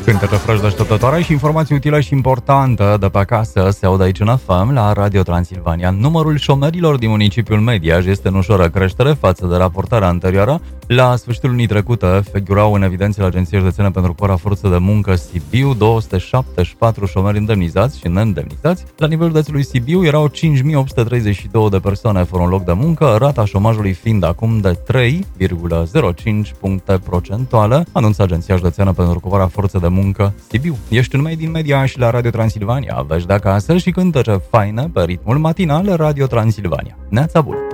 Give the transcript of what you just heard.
Cântece fresh deșteptătoare și informații utile și importante de pe acasă se aud aici în FM la Radio Transilvania. Numărul șomerilor din municipiul Mediaș este în ușoară creștere față de raportarea anterioară. La sfârșitul lunii trecute figurau în evidențe la Agenția Județeană pentru Ocuparea Forței de Muncă Sibiu 274 șomeri indemnizați și neîndemnizați. La nivelul județului Sibiu erau 5832 de persoane fără un loc de muncă, rata șomajului fiind acum de 3,05 puncte procentuale, anunță Agenția Județeană pentru Ocuparea Forței de Muncă Sibiu. Ești în Made in Media și la Radio Transilvania. Vești de acasă și cântece faine pe ritmul matinal Radio Transilvania. Neața bună!